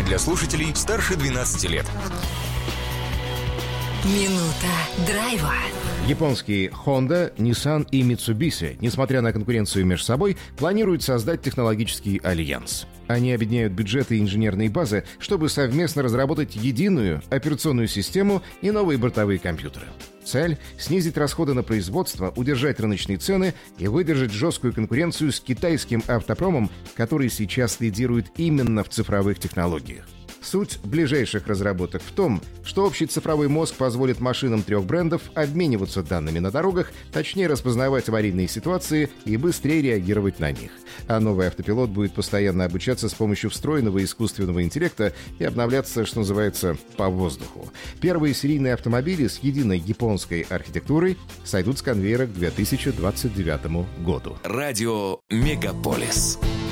для слушателей старше 12 лет. Минута драйва. Японские Honda, Nissan и Mitsubishi, несмотря на конкуренцию между собой, планируют создать технологический альянс. Они объединяют бюджеты и инженерные базы, чтобы совместно разработать единую операционную систему и новые бортовые компьютеры. Цель – снизить расходы на производство, удержать рыночные цены и выдержать жесткую конкуренцию с китайским автопромом, который сейчас лидирует именно в цифровых технологиях. Суть ближайших разработок в том, что общий цифровой мозг позволит машинам трех брендов обмениваться данными на дорогах, точнее распознавать аварийные ситуации и быстрее реагировать на них. А новый автопилот будет постоянно обучаться с помощью встроенного искусственного интеллекта и обновляться, что называется, по воздуху. Первые серийные автомобили с единой японской архитектурой сойдут с конвейера к 2029 году. Радио «Мегаполис».